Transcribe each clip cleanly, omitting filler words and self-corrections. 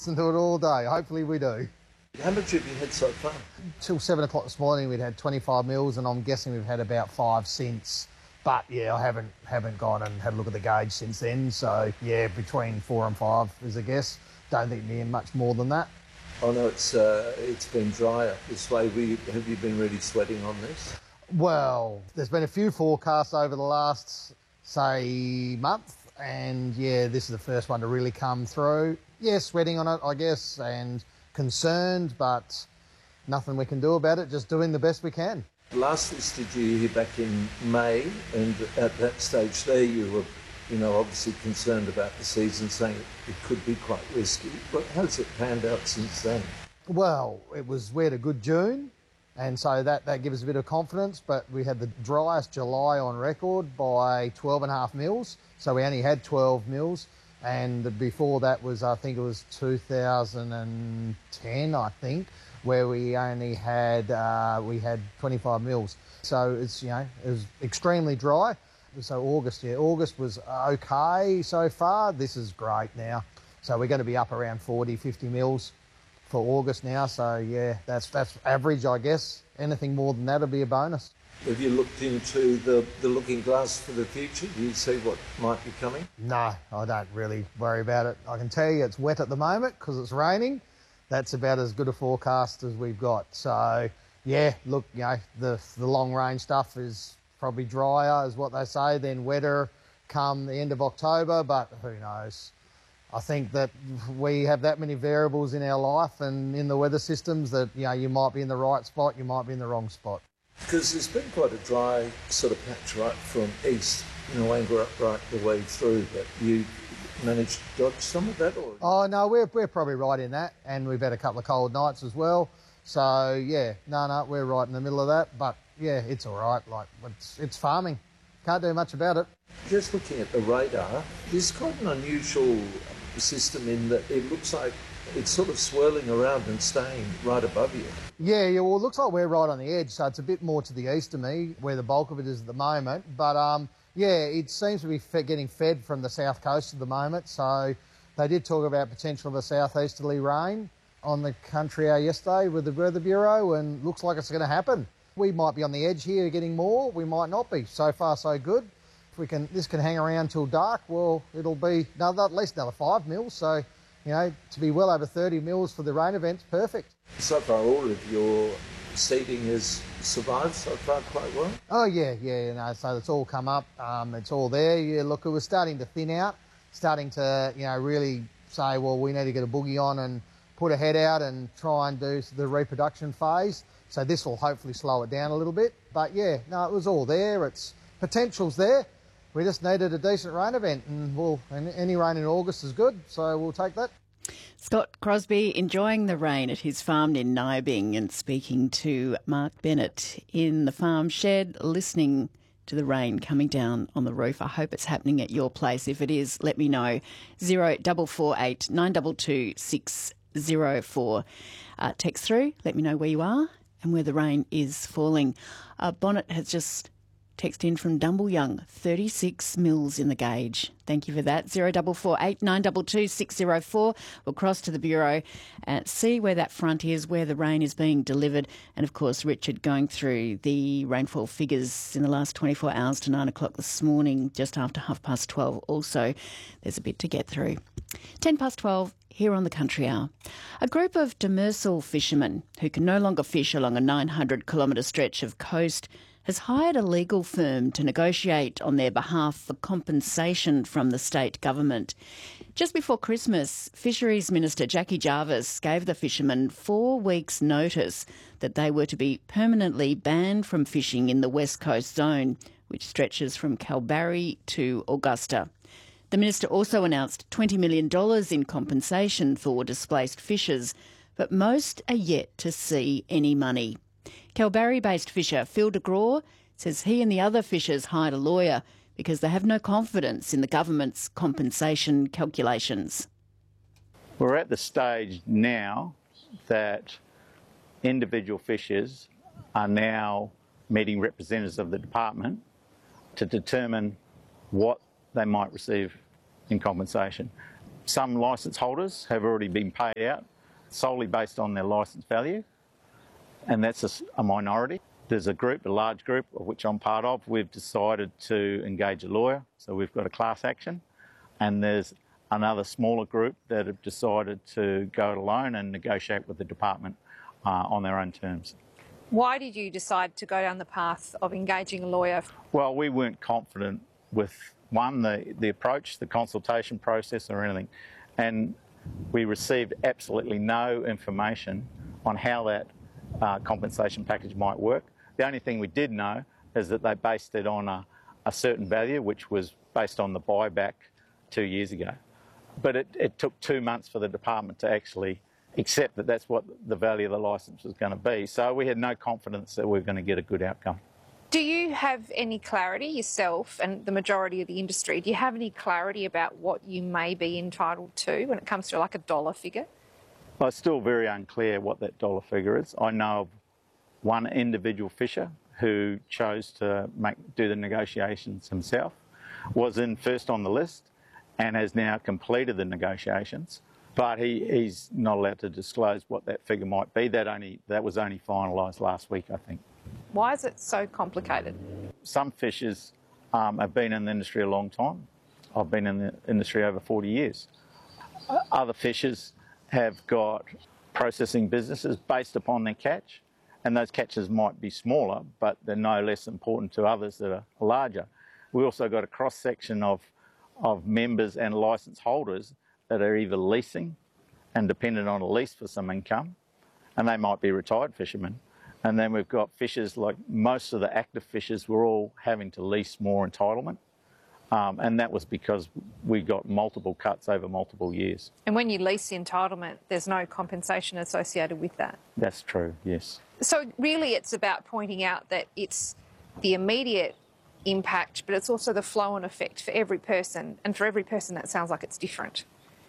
listen to it all day. Hopefully we do. How much have you had so far? Till 7 o'clock this morning we'd had 25 mils, and I'm guessing we've had about 5 since. But yeah, I haven't gone and had a look at the gauge since then. So yeah, between 4 and 5 is a guess. Don't think near much more than that. I know it's been drier this way. Have you been really sweating on this? Well, there's been a few forecasts over the last, say, month, and yeah, this is the first one to really come through. Yeah, sweating on it, I guess, and concerned, but nothing we can do about it, just doing the best we can. Last listed you here back in May, and at that stage there you were, obviously concerned about the season, saying it could be quite risky. But how's it panned out since then? Well, we had a good June, and so that gives us a bit of confidence, but we had the driest July on record by 12.5 mils, so we only had 12 mils, and before that was, I think it was 2010, where we only had 25 mils. So it's, it was extremely dry. So August was okay so far. This is great now. So we're going to be up around 40, 50 mils for August now. So yeah, that's average, I guess. Anything more than that will be a bonus. Have you looked into the looking glass for the future? Do you see what might be coming? No, I don't really worry about it. I can tell you it's wet at the moment because it's raining. That's about as good a forecast as we've got. So yeah, look, the long range stuff is probably drier, is what they say, then wetter come the end of October, but who knows. I think that we have that many variables in our life and in the weather systems that, you might be in the right spot, you might be in the wrong spot. Because there's been quite a dry sort of patch right from east, Noanga up right the way through, but you managed to dodge some of that? Or? Oh, no, we're probably right in that, and we've had a couple of cold nights as well. So, yeah, no, we're right in the middle of that, but, yeah, it's all right. Like, it's farming. Can't do much about it. Just looking at the radar, there's quite an unusual system in that it looks like it's sort of swirling around and staying right above you. Yeah, well, it looks like we're right on the edge, so it's a bit more to the east of me, where the bulk of it is at the moment. But, yeah, it seems to be getting fed from the south coast at the moment, so they did talk about potential of a southeasterly rain on the country yesterday with the Weather Bureau, and looks like it's going to happen. We might be on the edge here getting more, we might not be. So far, so good. If this can hang around till dark, well, it'll be at least another 5 mils, so, to be well over 30 mils for the rain event's perfect. So far, all of your seeding has survived so far quite well? Oh, yeah, so it's all come up, it's all there. Yeah, look, it was starting to thin out, starting to, really say, well, we need to get a boogie on and put a head out and try and do the reproduction phase. So this will hopefully slow it down a little bit. But yeah, no, it was all there. Potential's there. We just needed a decent rain event, and any rain in August is good, so we'll take that. Scott Crosby enjoying the rain at his farm in Nibing and speaking to Mark Bennett in the farm shed, listening to the rain coming down on the roof. I hope it's happening at your place. If it is, let me know. 0448 922 604. Text through, let me know where you are and where the rain is falling. Bonnet has just texted in from Dumbleyoung, 36 mils in the gauge. Thank you for that. 0448 922 604. We'll cross to the Bureau and see where that front is, where the rain is being delivered. And, of course, Richard going through the rainfall figures in the last 24 hours to 9 o'clock this morning, just after 12:30. Also, there's a bit to get through. 12:10 here on the Country Hour. A group of demersal fishermen who can no longer fish along a 900-kilometre stretch of coast has hired a legal firm to negotiate on their behalf for compensation from the state government. Just before Christmas, Fisheries Minister Jackie Jarvis gave the fishermen 4 weeks' notice that they were to be permanently banned from fishing in the West Coast Zone, which stretches from Kalbarri to Augusta. The minister also announced $20 million in compensation for displaced fishers, but most are yet to see any money. Kalbarri-based fisher Phil de Graw says he and the other fishers hired a lawyer because they have no confidence in the government's compensation calculations. We're at the stage now that individual fishers are now meeting representatives of the department to determine what they might receive in compensation. Some licence holders have already been paid out solely based on their licence value, and that's a minority. There's a large group, of which I'm part of. We've decided to engage a lawyer, so we've got a class action, and there's another smaller group that have decided to go it alone and negotiate with the department on their own terms. Why did you decide to go down the path of engaging a lawyer? Well, we weren't confident with, one, the approach, the consultation process or anything, and we received absolutely no information on how that compensation package might work. The only thing we did know is that they based it on a certain value, which was based on the buyback 2 years ago. But it took 2 months for the department to actually accept that that's what the value of the licence was going to be. So we had no confidence that we were going to get a good outcome. Do you have any clarity yourself and the majority of the industry, do you have any clarity about what you may be entitled to when it comes to like a dollar figure? Well, it's still very unclear what that dollar figure is. I know of one individual fisher who chose to do the negotiations himself, was in first on the list and has now completed the negotiations. But he's not allowed to disclose what that figure might be. That was only finalised last week, I think. Why is it so complicated? Some fishers have been in the industry a long time. I've been in the industry over 40 years. Other fishers have got processing businesses based upon their catch, and those catches might be smaller, but they're no less important to others that are larger. We also got a cross-section of members and licence holders that are either leasing and dependent on a lease for some income, and they might be retired fishermen. And then we've got fishers, like most of the active fishers, were all having to lease more entitlement. And that was because we got multiple cuts over multiple years. And when you lease the entitlement, there's no compensation associated with that? That's true, yes. So really it's about pointing out that it's the immediate impact, but it's also the flow-on effect for every person. And for every person, that sounds like it's different.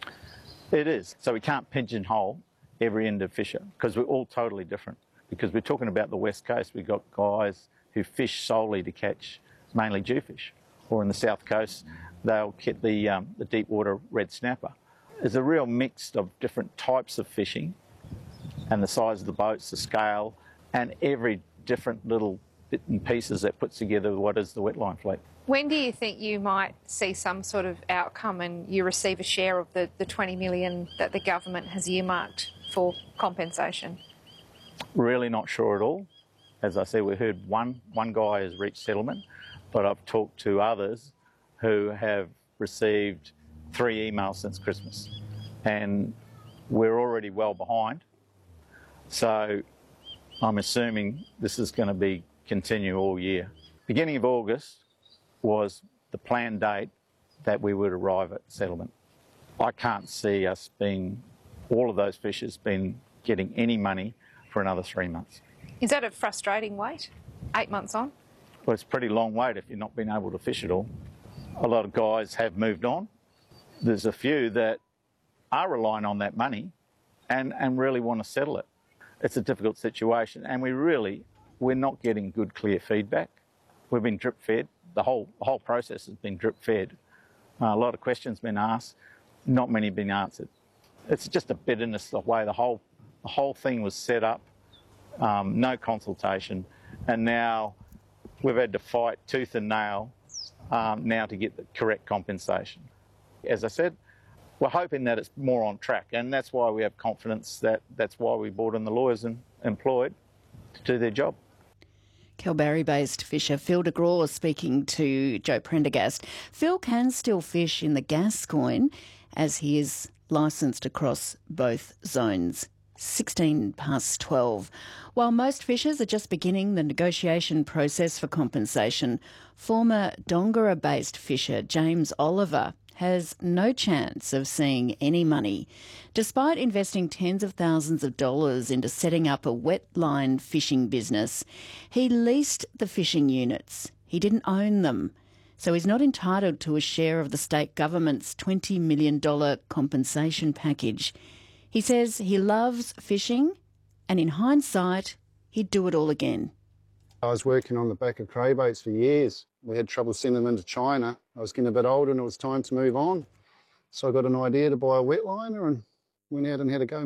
It is. So we can't pigeonhole every end of fisher because we're all totally different. Because we're talking about the West Coast, we've got guys who fish solely to catch mainly jewfish. Or in the South Coast, they'll get the deep water red snapper. There's a real mix of different types of fishing and the size of the boats, the scale, and every different little bit and pieces that puts together what is the wetline fleet. When do you think you might see some sort of outcome and you receive a share of the $20 million that the government has earmarked for compensation? Really not sure at all. As I said, we heard one guy has reached settlement, but I've talked to others who have received 3 emails since Christmas, and we're already well behind. So I'm assuming this is going to continue all year. Beginning of August was the planned date that we would arrive at settlement. I can't see us all of those fishers getting any money for another 3 months. Is that a frustrating wait, 8 months on? Well, it's a pretty long wait if you're not being able to fish at all. A lot of guys have moved on. There's a few that are relying on that money and really want to settle it. It's a difficult situation, and we're not getting good, clear feedback. We've been drip fed. The whole process has been drip fed. A lot of questions been asked, not many been answered. It's just a bitterness the way the whole thing was set up, no consultation, and now we've had to fight tooth and nail now to get the correct compensation. As I said, we're hoping that it's more on track, and that's why we have confidence that's why we brought in the lawyers and employed to do their job. Kalbarri-based fisher Phil de Grauw speaking to Joe Prendergast. Phil can still fish in the Gascoyne as he is licensed across both zones. 12:16. While most fishers are just beginning the negotiation process for compensation, former Dongara-based fisher James Oliver has no chance of seeing any money. Despite investing tens of thousands of dollars into setting up a wetline fishing business, he leased the fishing units. He didn't own them, so he's not entitled to a share of the state government's $20 million compensation package. He says he loves fishing, and in hindsight, he'd do it all again. I was working on the back of cray boats for years. We had trouble sending them into China. I was getting a bit older and it was time to move on. So I got an idea to buy a wet liner and went out and had a go